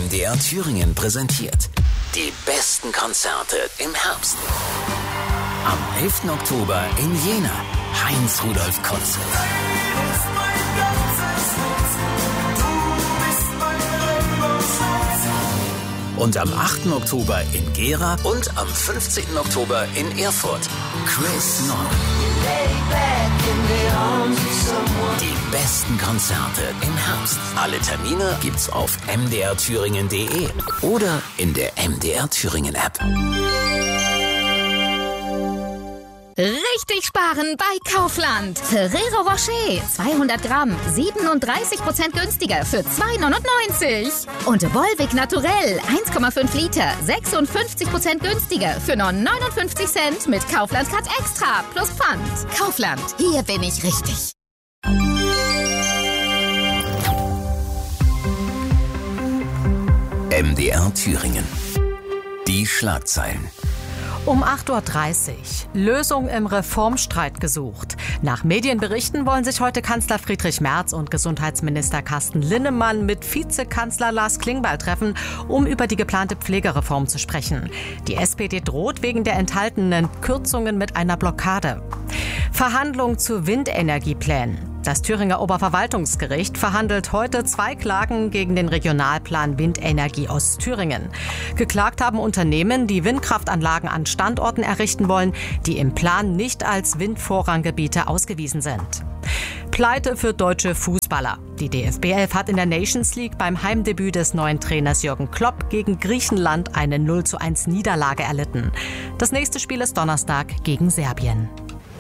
MDR Thüringen präsentiert die besten Konzerte im Herbst. Am 11. Oktober in Jena, Heinz-Rudolf Konzert. Und am 8. Oktober in Gera und am 15. Oktober in Erfurt, Chris Nonn. Die besten Konzerte im Herbst. Alle Termine gibt's auf mdrthüringen.de oder in der MDR Thüringen App. Richtig sparen bei Kaufland. Ferrero Rocher 200 Gramm 37% günstiger für 2,99. Und Volvic Naturell 1,5 Liter 56% günstiger für nur 59 Cent mit Kaufland Cut Extra plus Pfand. Kaufland, hier bin ich richtig. MDR Thüringen. Die Schlagzeilen. Um 8.30 Uhr. Lösung im Reformstreit gesucht. Nach Medienberichten wollen sich heute Kanzler Friedrich Merz und Gesundheitsminister Carsten Linnemann mit Vizekanzler Lars Klingbeil treffen, um über die geplante Pflegereform zu sprechen. Die SPD droht wegen der enthaltenen Kürzungen mit einer Blockade. Verhandlung zu Windenergieplänen. Das Thüringer Oberverwaltungsgericht verhandelt heute 2 Klagen gegen den Regionalplan Windenergie Ostthüringen. Geklagt haben Unternehmen, die Windkraftanlagen an Standorten errichten wollen, die im Plan nicht als Windvorranggebiete ausgewiesen sind. Pleite für deutsche Fußballer. Die DFB 11 hat in der Nations League beim Heimdebüt des neuen Trainers Jürgen Klopp gegen Griechenland eine 0:1 Niederlage erlitten. Das nächste Spiel ist Donnerstag gegen Serbien.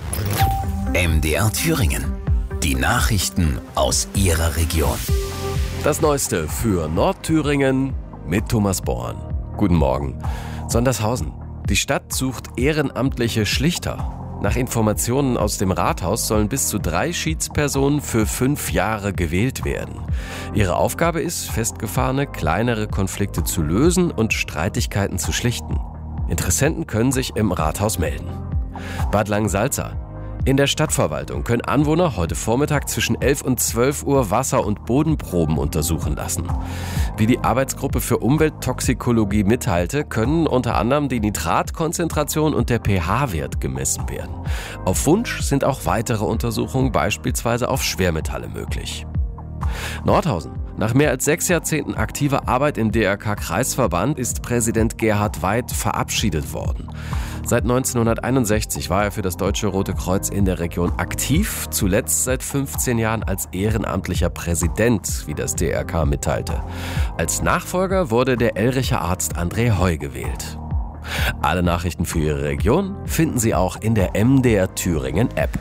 MDR Thüringen. Die Nachrichten aus Ihrer Region. Das Neueste für Nordthüringen mit Thomas Born. Guten Morgen. Sondershausen. Die Stadt sucht ehrenamtliche Schlichter. Nach Informationen aus dem Rathaus sollen bis zu 3 Schiedspersonen für 5 Jahre gewählt werden. Ihre Aufgabe ist, festgefahrene, kleinere Konflikte zu lösen und Streitigkeiten zu schlichten. Interessenten können sich im Rathaus melden. Bad Langensalza. In der Stadtverwaltung können Anwohner heute Vormittag zwischen 11 und 12 Uhr Wasser- und Bodenproben untersuchen lassen. Wie die Arbeitsgruppe für Umwelttoxikologie mitteilte, können unter anderem die Nitratkonzentration und der pH-Wert gemessen werden. Auf Wunsch sind auch weitere Untersuchungen, beispielsweise auf Schwermetalle, möglich. Nordhausen. Nach mehr als 6 Jahrzehnten aktiver Arbeit im DRK-Kreisverband ist Präsident Gerhard Weid verabschiedet worden. Seit 1961 war er für das Deutsche Rote Kreuz in der Region aktiv, zuletzt seit 15 Jahren als ehrenamtlicher Präsident, wie das DRK mitteilte. Als Nachfolger wurde der Elricher Arzt André Heu gewählt. Alle Nachrichten für Ihre Region finden Sie auch in der MDR Thüringen App.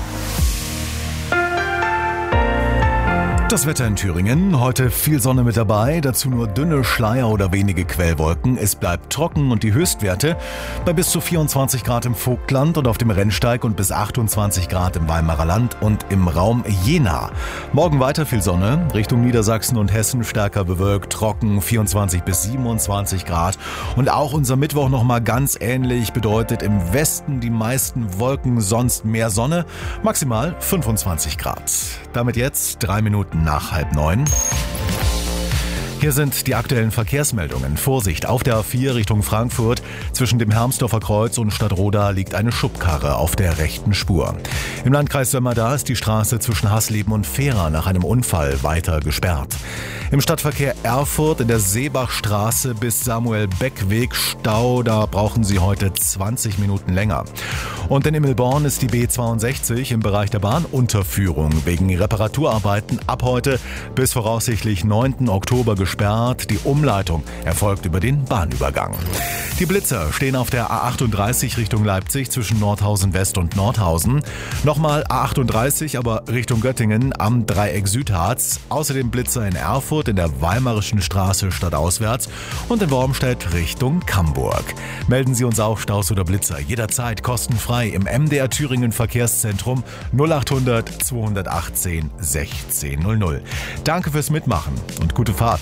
Das Wetter in Thüringen. Heute viel Sonne mit dabei, dazu nur dünne Schleier oder wenige Quellwolken. Es bleibt trocken und die Höchstwerte bei bis zu 24 Grad im Vogtland und auf dem Rennsteig und bis 28 Grad im Weimarer Land und im Raum Jena. Morgen weiter viel Sonne, Richtung Niedersachsen und Hessen stärker bewölkt, trocken, 24 bis 27 Grad. Und auch unser Mittwoch nochmal ganz ähnlich, bedeutet im Westen die meisten Wolken, sonst mehr Sonne, maximal 25 Grad. Damit jetzt 3 Minuten nach 8:30. Hier sind die aktuellen Verkehrsmeldungen. Vorsicht, auf der A4 Richtung Frankfurt zwischen dem Hermsdorfer Kreuz und Stadtroda liegt eine Schubkarre auf der rechten Spur. Im Landkreis Sömmerda ist die Straße zwischen Hasleben und Fehra nach einem Unfall weiter gesperrt. Im Stadtverkehr Erfurt in der Seebachstraße bis Samuel-Beck-Weg Stau, da brauchen Sie heute 20 Minuten länger. Und in Immelborn ist die B62 im Bereich der Bahnunterführung wegen Reparaturarbeiten ab heute bis voraussichtlich 9. Oktober gesperrt. Die Umleitung erfolgt über den Bahnübergang. Die Blitzer stehen auf der A38 Richtung Leipzig zwischen Nordhausen West und Nordhausen. Nochmal A38, aber Richtung Göttingen am Dreieck Südharz. Außerdem Blitzer in Erfurt in der Weimarischen Straße stadtauswärts und in Wormstedt Richtung Camburg. Melden Sie uns auch Staus oder Blitzer jederzeit kostenfrei im MDR Thüringen Verkehrszentrum 0800 218 1600. Danke fürs Mitmachen und gute Fahrt.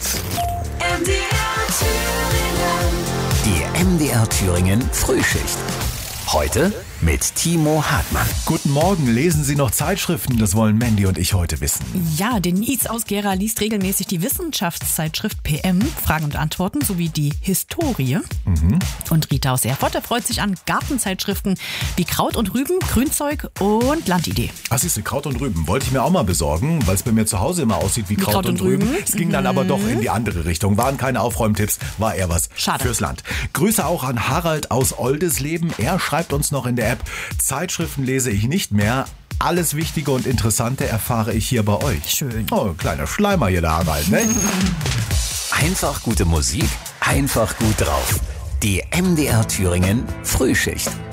Die MDR Thüringen Frühschicht. Heute mit Timo Hartmann. Guten Morgen, lesen Sie noch Zeitschriften? Das wollen Mandy und ich heute wissen. Ja, Denise aus Gera liest regelmäßig die Wissenschaftszeitschrift PM, Fragen und Antworten sowie die Historie. Und Rita aus Erfurt freut sich an Gartenzeitschriften wie Kraut und Rüben, Grünzeug und Landidee. Was ist Kraut und Rüben? Wollte ich mir auch mal besorgen, weil es bei mir zu Hause immer aussieht wie Kraut und Rüben. Es ging dann aber doch in die andere Richtung. Waren keine Aufräumtipps, war eher was fürs Land. Grüße auch an Harald aus Oldesleben. Er schreibt uns noch in der App: Zeitschriften lese ich nicht mehr. Alles Wichtige und Interessante erfahre ich hier bei euch. Schön. Oh, ein kleiner Schleimer hier, der Harald, ne? Einfach gute Musik, einfach gut drauf. Die MDR Thüringen Frühschicht.